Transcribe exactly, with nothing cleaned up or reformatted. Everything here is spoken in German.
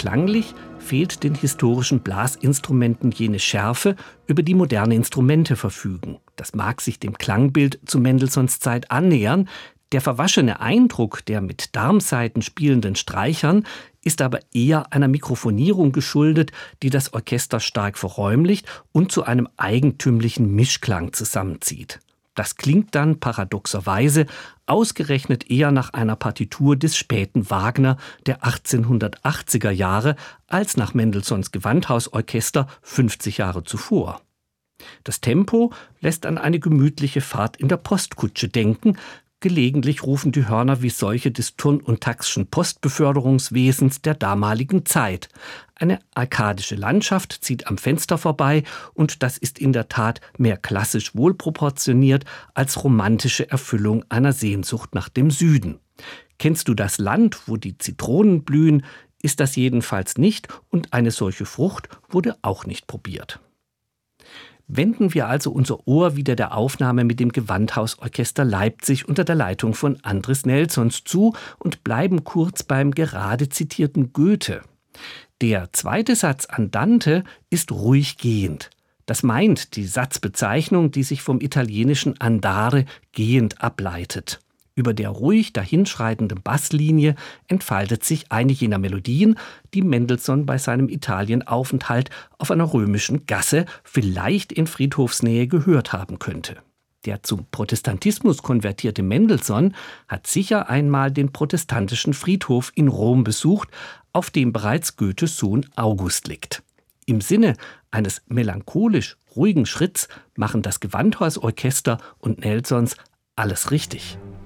Klanglich fehlt den historischen Blasinstrumenten jene Schärfe, über die moderne Instrumente verfügen. Das mag sich dem Klangbild zu Mendelssohns Zeit annähern. Der verwaschene Eindruck der mit Darmsaiten spielenden Streichern ist aber eher einer Mikrofonierung geschuldet, die das Orchester stark verräumlicht und zu einem eigentümlichen Mischklang zusammenzieht. Das klingt dann paradoxerweise ausgerechnet eher nach einer Partitur des späten Wagner der achtzehnhundertachtziger Jahre als nach Mendelssohns Gewandhausorchester fünfzig Jahre zuvor. Das Tempo lässt an eine gemütliche Fahrt in der Postkutsche denken. Gelegentlich rufen die Hörner wie solche des Turn- und Taxschen Postbeförderungswesens der damaligen Zeit. Eine arkadische Landschaft zieht am Fenster vorbei und das ist in der Tat mehr klassisch wohlproportioniert als romantische Erfüllung einer Sehnsucht nach dem Süden. Kennst du das Land, wo die Zitronen blühen, ist das jedenfalls nicht und eine solche Frucht wurde auch nicht probiert. Wenden wir also unser Ohr wieder der Aufnahme mit dem Gewandhausorchester Leipzig unter der Leitung von Andris Nelsons zu und bleiben kurz beim gerade zitierten Goethe. Der zweite Satz Andante ist ruhig gehend. Das meint die Satzbezeichnung, die sich vom italienischen andare gehend ableitet. Über der ruhig dahinschreitenden Basslinie entfaltet sich eine jener Melodien, die Mendelssohn bei seinem Italienaufenthalt auf einer römischen Gasse vielleicht in Friedhofsnähe gehört haben könnte. Der zum Protestantismus konvertierte Mendelssohn hat sicher einmal den protestantischen Friedhof in Rom besucht, auf dem bereits Goethes Sohn August liegt. Im Sinne eines melancholisch ruhigen Schritts machen das Gewandhausorchester und Nelsons alles richtig.